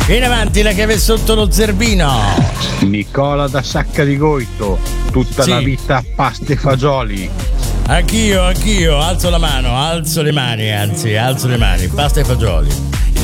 Vieni avanti, la chiave sotto lo zerbino. Nicola da Sacca di Goito, tutta Sì. la vita pasta e fagioli. Anch'io, alzo la mano, alzo le mani, anzi, alzo le mani, pasta e fagioli.